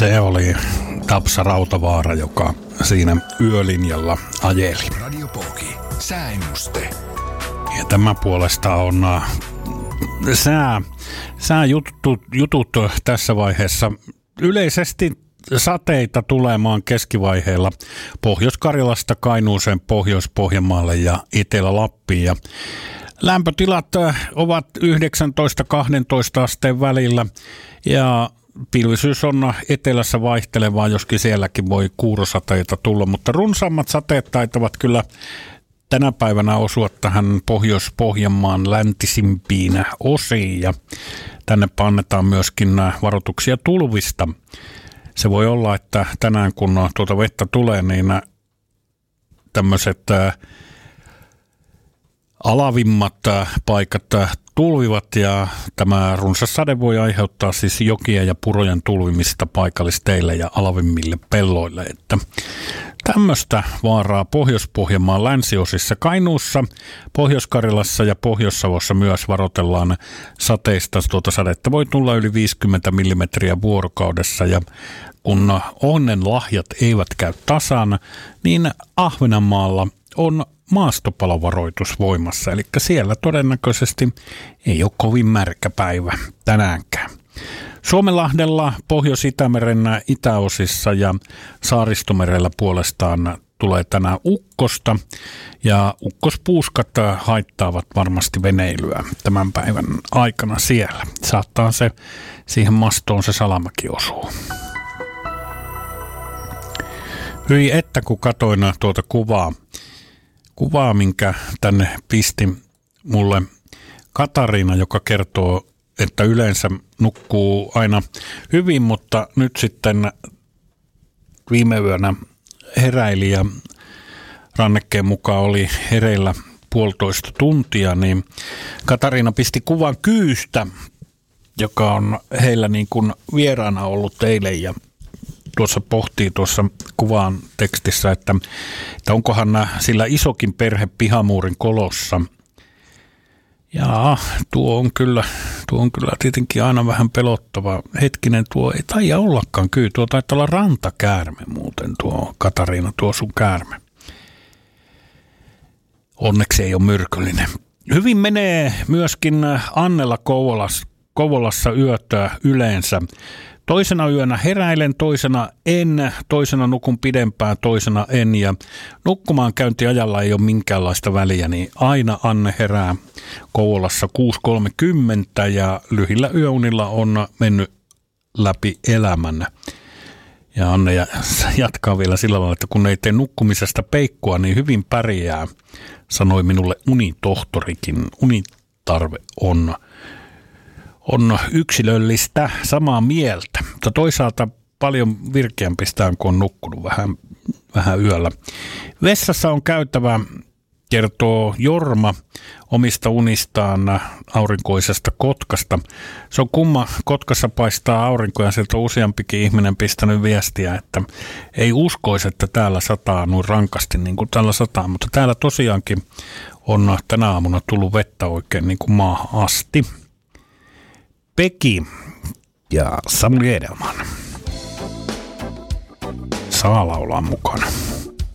Se oli Tapsa Rautavaara, joka siinä yölinjalla ajeli. Radio Poki, sääennuste. Ja tämä puolesta on sääjutut tässä vaiheessa. Yleisesti sateita tulemaan keskivaiheella Pohjois-Karjalasta Kainuuseen, Pohjois-Pohjanmaalle ja Etelä-Lappiin. Ja lämpötilat ovat 19-12 asteen välillä ja pilvisyys on etelässä vaihtelevaa, joskin sielläkin voi kuurosateita tulla, mutta runsaammat sateet taitavat kyllä tänä päivänä osua tähän Pohjois-Pohjanmaan läntisimpiin osiin ja tänne annetaan myöskin varoituksia tulvista. Se voi olla, että tänään kun tuota vettä tulee, niin tämmöiset alavimmat paikat tulvivat ja tämä runsas sade voi aiheuttaa siis jokien ja purojen tulvimista paikallisteille ja alavimmille pelloille. Että tämmöistä vaaraa Pohjois-Pohjanmaan länsiosissa. Kainuussa, Pohjois-Karjalassa ja Pohjois-Savossa myös varoitellaan sateista. Tuota sadetta voi tulla yli 50 millimetriä vuorokaudessa ja kun onnen lahjat eivät käy tasan, niin Ahvenanmaalla on maastopalovaroitus voimassa, eli siellä todennäköisesti ei ole kovin märkä päivä tänäänkään. Suomenlahdella, Pohjois-Itämeren itäosissa ja Saaristomerellä puolestaan tulee tänään ukkosta ja ukkospuuskat haittaavat varmasti veneilyä tämän päivän aikana siellä. Saattaa se siihen mastoon se salamäki osuu. Hyi että kun katoin tuota kuvaa, minkä tänne pisti mulle Katariina, joka kertoo, että yleensä nukkuu aina hyvin, mutta nyt sitten viime yönä heräili ja rannekkeen mukaan oli hereillä 1,5 tuntia, niin Katariina pisti kuvan kyystä, joka on heillä niin kuin vieraana ollut eilen ja tuossa pohtii tuossa kuvaan tekstissä, että onkohan sillä isokin perhe pihamuurin kolossa. Ja tuo on kyllä tietenkin aina vähän pelottava. Hetkinen, tuo ei taida ollakaan kyllä. Tuo taitaa olla rantakäärme muuten tuo Katariina, tuo sun käärme. Onneksi ei ole myrkyllinen. Hyvin menee myöskin Annella Kouvolassa yötä yleensä. Toisena yönä heräilen, toisena en, toisena nukun pidempään, toisena en ja nukkumaan käyntiajalla ei ole minkäänlaista väliä, niin aina Anne herää Kouvolassa 6.30 ja lyhillä yöunilla on mennyt läpi elämän. Ja Anne jatkaa vielä sillä lailla, että kun ei tee nukkumisesta peikkua, niin hyvin pärjää, sanoi minulle unitohtorikin. Unitarve on yksilöllistä, samaa mieltä, mutta toisaalta paljon virkeämpistään, kun on nukkunut vähän yöllä. Vessassa on käytävä, kertoo Jorma omista unistaan aurinkoisesta Kotkasta. Se on kumma, Kotkassa paistaa aurinko ja sieltä on useampikin ihminen pistänyt viestiä, että ei uskoisi, että täällä sataa noin rankasti niin kuin täällä sataa, mutta täällä tosiaankin on tänä aamuna tullut vettä oikein niin kuin maahan asti. Peki ja Samuli Edelman saa laulaa mukana.